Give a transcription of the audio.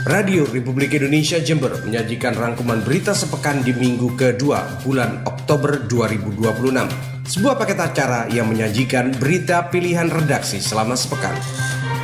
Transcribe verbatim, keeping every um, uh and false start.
Radio Republik Indonesia Jember menyajikan rangkuman berita sepekan di minggu kedua bulan Oktober dua ribu dua puluh enam. Sebuah paket acara yang menyajikan berita pilihan redaksi selama sepekan.